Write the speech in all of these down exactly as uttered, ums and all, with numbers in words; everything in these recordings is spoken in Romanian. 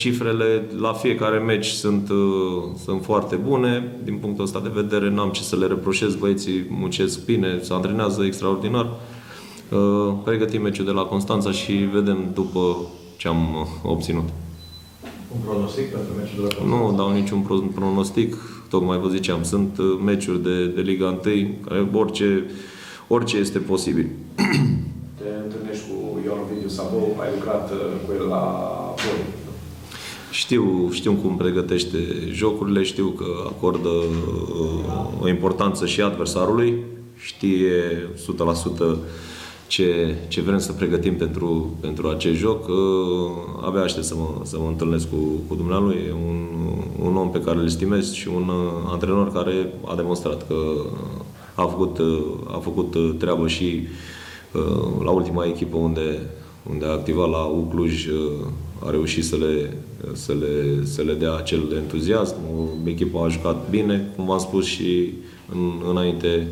Cifrele la fiecare meci sunt, sunt foarte bune. Din punctul ăsta de vedere n-am ce să le reproșez. Băieții muncesc bine, se antrenează extraordinar. Pregătim meciul de la Constanța și vedem după ce am obținut. Un pronostic pentru meciul de la Constanța? Nu dau niciun pronostic. Tocmai vă ziceam, sunt meciuri de, de Liga unu, care orice, orice este posibil. Te întâlnești cu Ion Ovidiu Sabou, ai lucrat cu el la Boli. Știu, știu cum pregătește jocurile, știu că acordă o importanță și adversarului, știe o sută la sută ce, ce vrem să pregătim pentru, pentru acest joc. Abia aștept să mă, să mă întâlnesc cu, cu dumnealui. E un, un om pe care îl estimez și un antrenor care a demonstrat că a făcut, a făcut treabă și la ultima echipă unde, unde a activat la U Cluj, a reușit să le, să le, să le dea acel entuziasm. Echipa a jucat bine, cum v-am spus și în, înainte,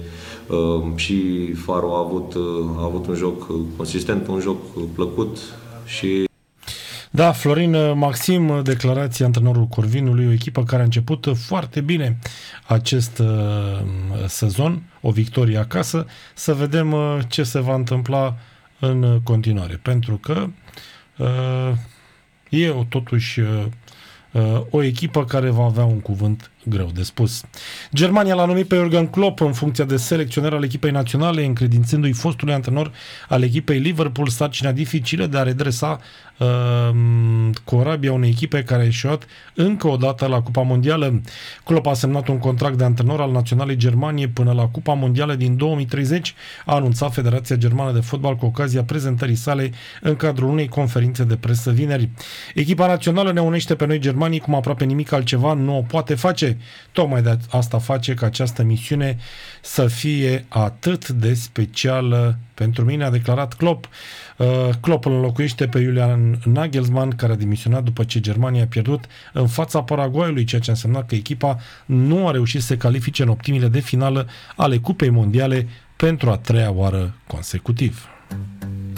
și Faro a avut, a avut un joc consistent, un joc plăcut și... Da, Florin Maxim, declarația antrenorul Corvinului, o echipă care a început foarte bine acest uh, sezon, o victorie acasă. Să vedem uh, ce se va întâmpla în continuare, pentru că uh, e o, totuși uh, o echipă care va avea un cuvânt greu de spus. Germania l-a numit pe Jurgen Klopp în funcția de selecționer al echipei naționale, încredințându-i fostului antrenor al echipei Liverpool sarcina dificilă de a redresa uh, corabia unei echipe care a ieșuat încă o dată la Cupa Mondială. Klopp a semnat un contract de antrenor al naționalei Germaniei până la Cupa Mondială din două mii treizeci, a anunțat Federația Germană de Fotbal cu ocazia prezentării sale în cadrul unei conferințe de presă vineri. Echipa națională ne unește pe noi germanii cum aproape nimic altceva nu o poate face. Tocmai de asta face ca această misiune să fie atât de specială pentru mine, a declarat Klopp. Klopp îl înlocuiește pe Julian Nagelsmann, care a demisionat după ce Germania a pierdut în fața Paraguayului, ceea ce a însemnat că echipa nu a reușit să se califice în optimile de finală ale Cupei Mondiale pentru a treia oară consecutiv.